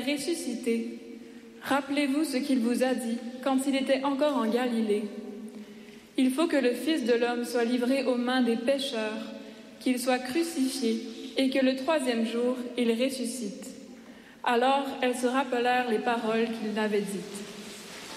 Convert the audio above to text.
ressuscité. Rappelez-vous ce qu'il vous a dit quand il était encore en Galilée. Il faut que le Fils de l'homme soit livré aux mains des pécheurs, qu'il soit crucifié et que le 3e jour, il ressuscite. » Alors elles se rappelèrent les paroles qu'il avait dites.